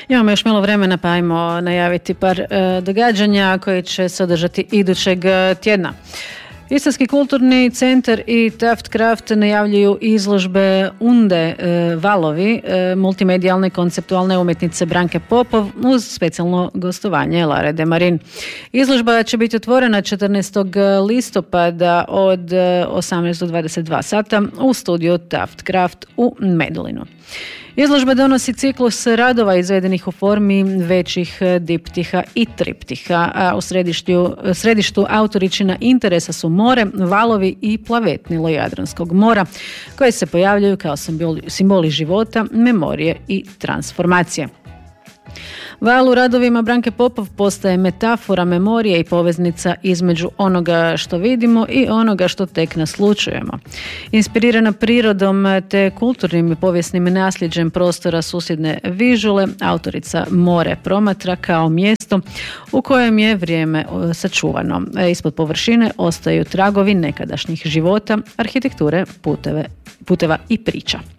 Imamo još malo vremena, pa ajmo najaviti par događanja koji će se održati idućeg tjedna. Istarski kulturni centar i Taft Craft najavljuju izložbe Unde Valovi, multimedijalne konceptualne umjetnice Branke Popov uz specijalno gostovanje Lare Demarin. Izložba će biti otvorena 14. listopada od 18 do 22 sata u studiju Taft Craft u Medulinu. Izložba donosi ciklus radova izvedenih u formi većih diptiha i triptiha, a u središtu autoričina interesa su more, valovi i plavetnilo Jadranskog mora, koje se pojavljaju kao simboli života, memorije i transformacije. Val u radovima Branke Popov postaje metafora memorije i poveznica između onoga što vidimo i onoga što tek naslućujemo. Inspirirana prirodom te kulturnim i povijesnim nasljeđem prostora susjedne Vižule, autorica more promatra kao mjesto u kojem je vrijeme sačuvano. Ispod površine ostaju tragovi nekadašnjih života, arhitekture, puteva i priča.